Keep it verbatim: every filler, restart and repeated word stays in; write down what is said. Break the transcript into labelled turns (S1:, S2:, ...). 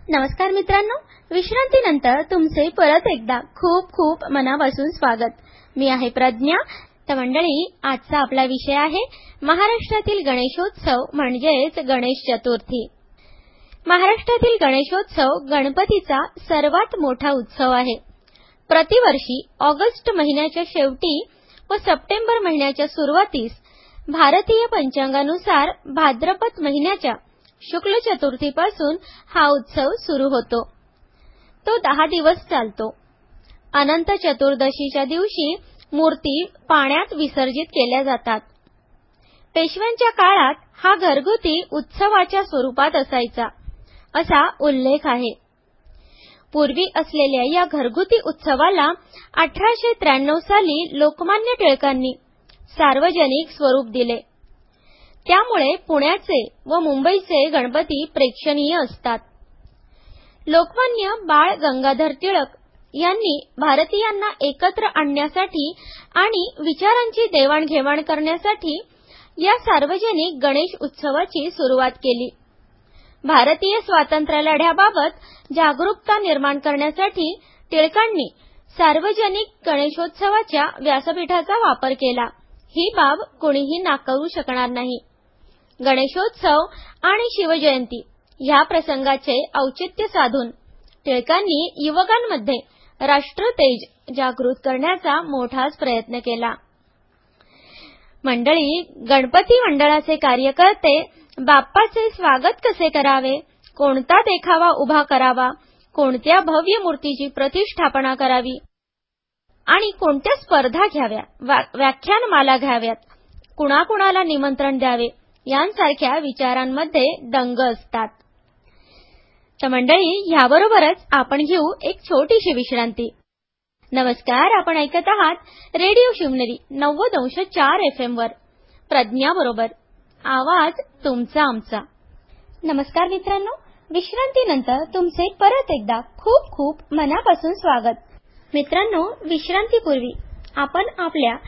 S1: नमस्कार मित्रांनो, विश्रांतीनंतर तुमचे परत एकदा खूप खूप मनापासून स्वागत. मी आहे प्रज्ञा. तर मंडळी, आजचा आपला विषय आहे महाराष्ट्रातील गणेशोत्सव म्हणजेच गणेश चतुर्थी. महाराष्ट्रातील गणेशोत्सव गणपतीचा सर्वात मोठा उत्सव आहे. प्रतिवर्षी ऑगस्ट महिन्याच्या शेवटी व सप्टेंबर महिन्याच्या सुरुवातीस भारतीय पंचांगानुसार भाद्रपद महिन्याच्या शुक्ल चतुर्थीपासून हा उत्सव सुरू होतो. तो दहा दिवस चालतो. अनंत चतुर्दशीच्या दिवशी मूर्ती पाण्यात विसर्जित केल्या जातात. पेशव्यांच्या काळात हा घरगुती उत्सवाच्या स्वरूपात असायचा, असा उल्लेख आहे. पूर्वी असलेल्या या घरगुती उत्सवाला अठराशे त्र्याण्णव साली लोकमान्य टिळकांनी सार्वजनिक स्वरूप दिले. त्यामुळे पुण्याचे व मुंबईचे गणपती प्रेक्षणीय असतात. लोकमान्य बाळ गंगाधर टिळक यांनी भारतीयांना एकत्र आणण्यासाठी आणि विचारांची देवाणघेवाण करण्यासाठी या सार्वजनिक गणेश उत्सवाची सुरुवात केली. भारतीय स्वातंत्र्य लढ्याबाबत जागरूकता निर्माण करण्यासाठी टिळकांनी सार्वजनिक गणेशोत्सवाच्या व्यासपीठाचा वापर केला. ही बाब कोणीही नाकारू शकणार नाही. गणेशोत्सव आणि शिवजयंती ह्या प्रसंगाचे औचित्य साधून टिळकांनी युवकांमध्ये राष्ट्रतेज जागृत करण्याचा मोठाच प्रयत्न केला. मंडळी, गणपती मंडळाचे कार्यकर्ते बाप्पाचे स्वागत कसे करावे, कोणता देखावा उभा करावा, कोणत्या भव्य मूर्तीची प्रतिष्ठापना करावी आणि कोणत्या स्पर्धा घ्याव्या, व्याख्यानमाला घ्याव्यात, कुणाकुणाला निमंत्रण द्यावे यांसारख्या विचारांमध्ये दंग असतात. तर मंडळी, ह्याबरोबरच आपण घेऊ एक छोटीशी विश्रांती. नमस्कार, आपण ऐकत आहात रेडिओ शिवनेरी नव्वद अंश चार एफ एम वर प्रज्ञा बरोबर. आवाज तुमचा आमचा. नमस्कार मित्रांनो, विश्रांतीनंतर तुमचे परत एकदा खूप खूप मनापासून स्वागत. मित्रांनो, विश्रांतीपूर्वी आपण आपल्या